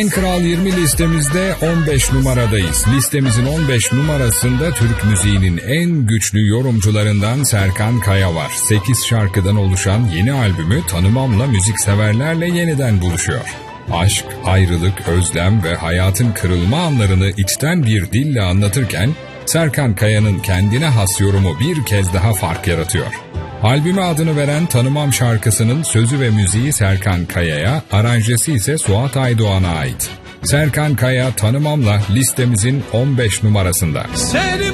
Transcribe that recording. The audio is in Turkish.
En Kral 20 listemizde 15 numaradayız. Listemizin 15 numarasında Türk müziğinin en güçlü yorumcularından Serkan Kaya var. 8 şarkıdan oluşan yeni albümü Tanımam'la müzikseverlerle yeniden buluşuyor. Aşk, ayrılık, özlem ve hayatın kırılma anlarını içten bir dille anlatırken Serkan Kaya'nın kendine has yorumu bir kez daha fark yaratıyor. Albüme adını veren Tanımam şarkısının sözü ve müziği Serkan Kaya'ya, aranjesi ise Suat Aydoğan'a ait. Serkan Kaya Tanımam'la listemizin 15 numarasında.